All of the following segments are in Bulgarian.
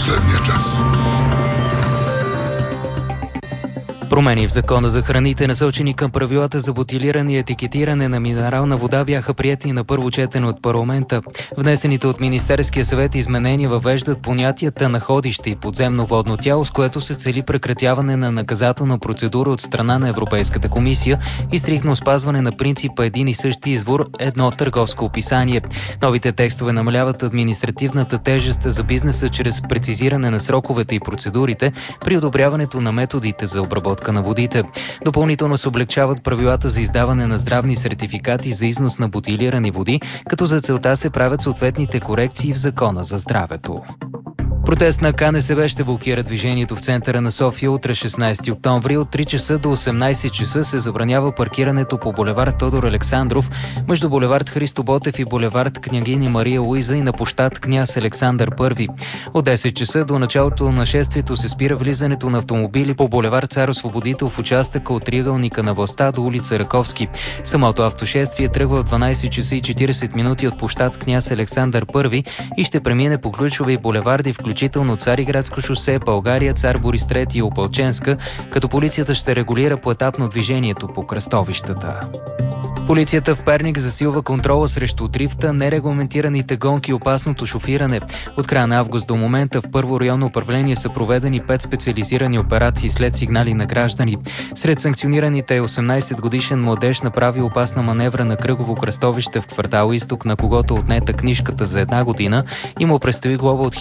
последния час. Промени в Закона за храните, насочени към правилата за бутилиране и етикетиране на минерална вода, бяха приети на първо четене от парламента. Внесените от Министерския съвет изменения въвеждат понятията находище и подземно водно тяло, с което се цели прекратяване на наказателна процедура от страна на Европейската комисия и стриктно спазване на принципа един и същи извор, едно търговско описание. Новите текстове намаляват административната тежест за бизнеса чрез прецизиране на сроковете и процедурите при одобряването на методите за обработка на водите. Допълнително се облегчават правилата за издаване на здравни сертификати за износ на бутилирани води, като за целта се правят съответните корекции в Закона за здравето. Протест на КНСБ ще блокира движението в центъра на София утре 16 октомври. От 3 часа до 18 часа се забранява паркирането по булевард Тодор Александров, между булевард Христо Ботев и булевард Княгиня Мария Луиза и на площад Княз Александър I. От 10 часа до началото на шествието се спира влизането на автомобили по булевард Цар Освободител в участъка от триъгълника на властта до улица Раковски. Самото автошествие тръгва в 12 часа и 40 минути от площад Княз Александър I и ще премине по ключови булеварди, включително Цариградско шосе, България, Цар Борис III и Опалченска, като полицията ще регулира поетапно движението по кръстовищата. Полицията в Перник засилва контрола срещу дрифта, нерегламентираните гонки и опасното шофиране. От края на август до момента в първо районно управление са проведени 5 специализирани операции след сигнали на граждани. Сред санкционираните е 18-годишен младеж, направи опасна маневра на кръгово кръстовище в квартал Изток, на когото отнета книжката за 1 година и му предстои глоба от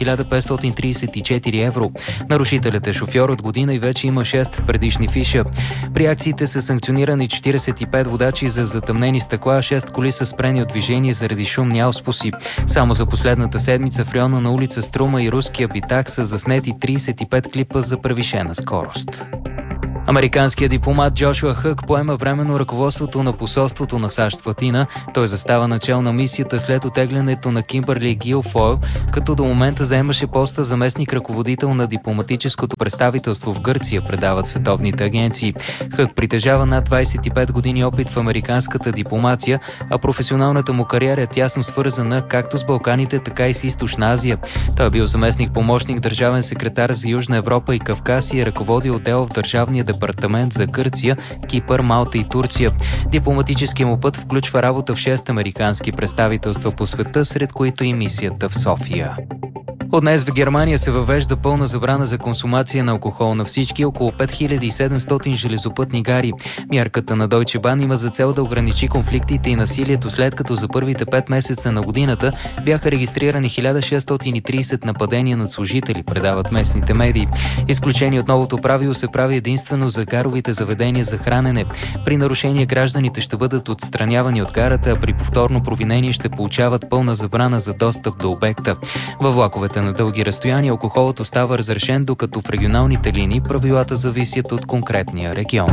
1534 евро. Нарушителят е шофьор от година и вече има 6 предишни фиша. При акциите са санкционирани 45 водачи за затъмнени стъкла, 6 коли са спрени от движение заради шумни ауспуси. Само за последната седмица в района на улица Струма и Руския Битак са заснети 35 клипа за превишена скорост. Американският дипломат Джошуа Хък поема временно ръководството на посолството на САЩ в Атина. Той застава начало на мисията след оттеглянето на Кимбърли Гилфойл, като до момента заемаше поста заместник ръководител на дипломатическото представителство в Гърция, предават световните агенции. Хък притежава над 25 години опит в американската дипломация, а професионалната му кариера е тясно свързана както с Балканите, така и с Източна Азия. Той е бил заместник-помощник държавен секретар за Южна Европа и Кавказ и е ръководил отдел в Държавния департамент за Гърция, Кипър, Малта и Турция. Дипломатическият му път включва работа в 6 американски представителства по света, сред които и мисията в София. От днес в Германия се въвежда пълна забрана за консумация на алкохол на всички около 5700 железопътни гари. Мярката на Deutsche Bahn има за цел да ограничи конфликтите и насилието, след като за първите 5 месеца на годината бяха регистрирани 1630 нападения над служители, предават местните медии. Изключение от новото правило се прави единствено за гаровите заведения за хранене. При нарушение гражданите ще бъдат отстранявани от гарата, а при повторно провинение ще получават пълна забрана за достъп до обекта. Във влаковете на дълги разстояния алкохолът остава разрешен, докато в регионалните линии правилата зависят от конкретния регион.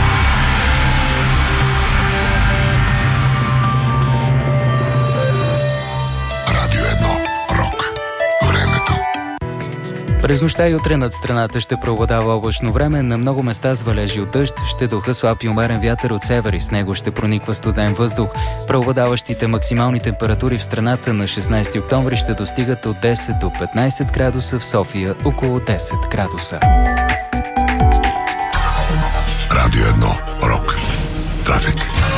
Радио 1. Рок. Времето. През нощта и утре над страната ще преобладава облачно време, на много места с валежи от дъжд, ще духа слаб и умерен вятър от север и с него ще прониква студен въздух. Преобладаващите максимални температури в страната на 16 октомври ще достигат от 10 до 15 градуса, в София около 10 градуса. Радио 1. Рок. Трафик.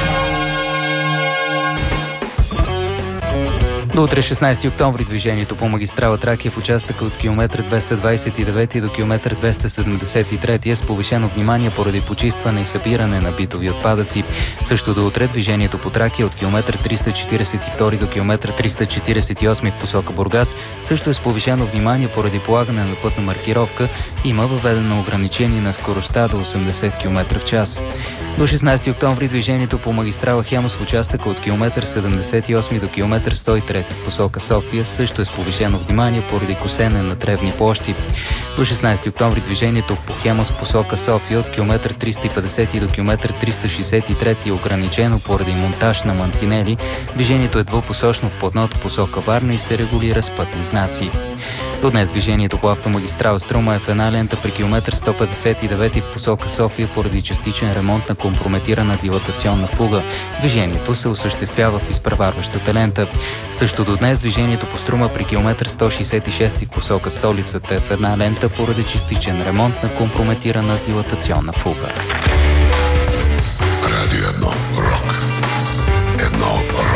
До утре 16 октомври движението по магистрала Тракия в участъка от километър 229 до километър 273 е с повишено внимание поради почистване и събиране на битови отпадъци. Също до утре движението по Тракия от километър 342 до километър 348 в посока Бургас също е с повишено внимание поради полагане на пътна маркировка. Има въведено ограничение на скоростта до 80 км в час. До 16 октомври движението по магистрала Хемус в участъка от километър 78 до километър 103 в посока София също е с повишено внимание поради косене на тревни площи. До 16 октомври движението по Хемус в посока София от километър 350 до километър 363 е ограничено поради монтаж на мантинели. Движението е двупосочно в платното посока Варна и се регулира с пътни знаци. До днес движението по автомагистрала Струма е в една лента при километър 159 в посока София поради частичен ремонт на компрометирана дилатационна фуга. Движението се осъществява в изпреварващата лента. Също до днес движението по Струма при километър 166 в посока столицата е в една лента поради частичен ремонт на компрометирана дилатационна фуга. Радио 1 Рок. 1 Рок.